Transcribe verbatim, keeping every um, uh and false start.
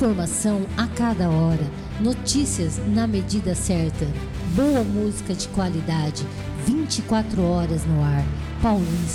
Informação a cada hora, notícias na medida certa, boa música de qualidade, vinte e quatro horas no ar. Paulista.